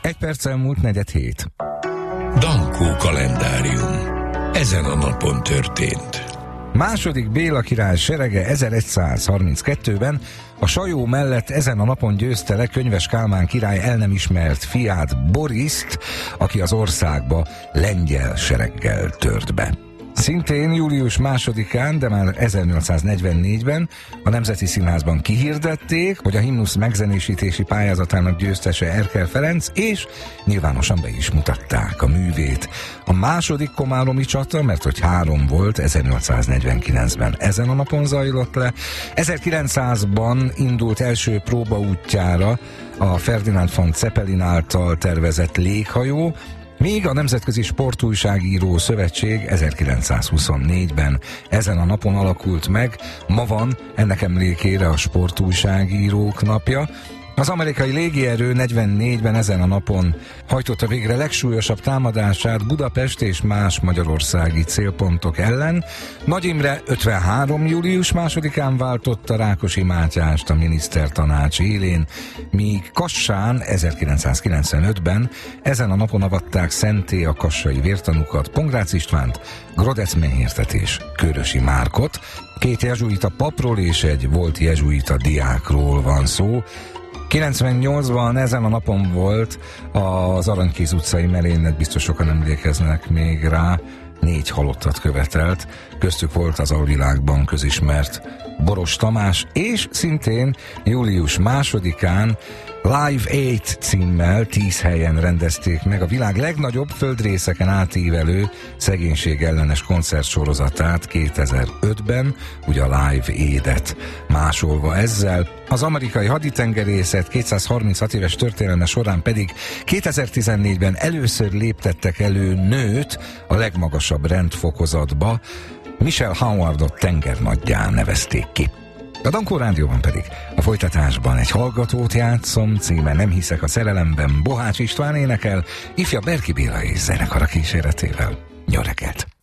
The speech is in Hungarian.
Egy perccel múlt 6:45. Dankó kalendárium. Ezen a napon történt. Második Béla király serege 1132-ben a Sajó mellett ezen a napon győzte le Könyves Kálmán király el nem ismert fiát, Boriszt, aki az országba lengyel sereggel tört be. Szintén július 2-án, de már 1844-ben a Nemzeti Színházban kihirdették, hogy a himnusz megzenésítési pályázatának győztese Erkel Ferenc, és nyilvánosan be is mutatták a művét. A második komáromi csata, mert hogy 3 volt, 1849-ben ezen a napon zajlott le. 1900-ban indult első próbaútjára a Ferdinand von Zeppelin által tervezett léghajó, míg a Nemzetközi Sportújságíró Szövetség 1924-ben ezen a napon alakult meg. Ma van ennek emlékére a Sportújságírók napja. Az amerikai légierő 44-ben ezen a napon hajtotta végre legsúlyosabb támadását Budapest és más magyarországi célpontok ellen. Nagy Imre 53. július 2-án váltotta Rákosi Mátyást a minisztertanács élén, míg Kassán 1995-ben ezen a napon avatták szentté a kassai vértanúkat, Pongrácz Istvánt, Grodec Menhirtet és Kőrösi Márkot. 2 jezsuita papról és egy volt jezsuita diákról van szó. 98-ban ezen a napon volt az Aranykéz utcai merénylet, biztos sokan emlékeznek még rá, 4 halottat követelt, köztük volt az alvilágban közismert Boros Tamás, és szintén július 2-án Live 8 címmel 10 helyen rendezték meg a világ legnagyobb földrészeken átívelő szegénység ellenes koncertsorozatát 2005-ben, ugye a Live Aid-et másolva ezzel. Az amerikai haditengerészet 236 éves történelme során pedig 2014-ben először léptettek elő nőt a legmagasabb rendfokozatba, Michelle Howardot tengernaggyá nevezték ki. A Dankó Rádióban pedig a folytatásban egy hallgatót játszom, címe Nem hiszek a szerelemben, Bohács István énekel, ifja Berki Béla és zenekara kíséretével. Jó reggelt!